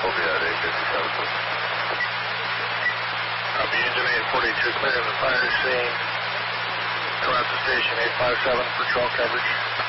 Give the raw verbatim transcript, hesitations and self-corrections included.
Copy that, eight fifty-seven. Copy, engine eight forty-two, clearing the fire scene. Toronto Station eight five seven for trail coverage.